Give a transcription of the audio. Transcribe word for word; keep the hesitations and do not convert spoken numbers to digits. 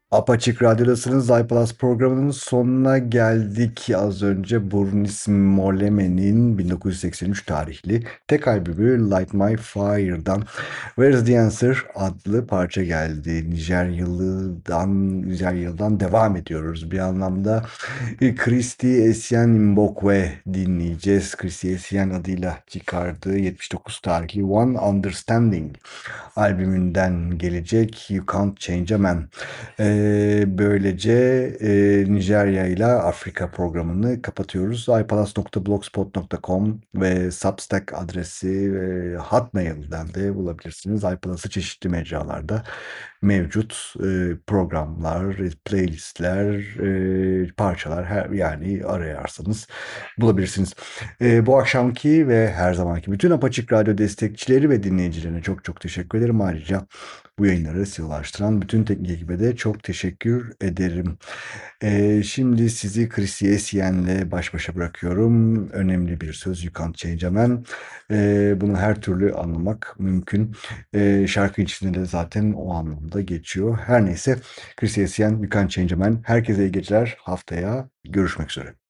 Apaçık Radyo'dasınız. iPlus programının sonuna geldik. Az önce Burnis Moleme'nin bin dokuz yüz seksen üç tarihli tek albümü Light My Fire'dan Where's the Answer adlı parça geldi. Nijeryalı'dan, Nijeryalı'dan devam ediyoruz. Bir anlamda Christy Essien Mbokwe dinleyeceğiz. Christy Essien adıyla çıkardığı yetmiş dokuz tarihli One Understanding albümünden gelecek You Can't Change a Man. Ee, böylece e, Nijerya ile Afrika programını kapatıyoruz. ipalas nokta blogspot nokta com ve Substack adresi ve Hotmail'den de bulabilirsiniz. iPalas'ı çeşitli mecralarda mevcut e, programlar, playlistler, e, parçalar her yani arayarsanız bulabilirsiniz. E, bu akşamki ve her zamanki bütün Apaçık Radyo destekçileri ve dinleyicilerine çok çok teşekkür ederim. Ayrıca bu yayınları size ulaştıran bütün teknik ekibe de çok teşekkür ederim. Ee, şimdi sizi Chris Yesien'le baş başa bırakıyorum. Önemli bir söz You Can't Change a Man. Ee, bunu her türlü anlamak mümkün. Ee, şarkı içinde de zaten o anlamda geçiyor. Her neyse Chris Yesien You Can't Change a Man. Herkese iyi geceler. Haftaya görüşmek üzere.